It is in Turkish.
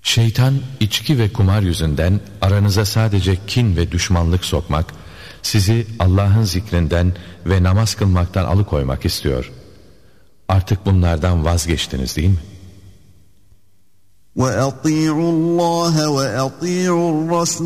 Şeytan içki ve kumar yüzünden aranıza sadece kin ve düşmanlık sokmak, sizi Allah'ın zikrinden ve namaz kılmaktan alıkoymak istiyor. Artık bunlardan vazgeçtiniz değil mi? وَأَطِيعُوا اللّٰهَ وَأَطِيعُوا الرَّسُولَ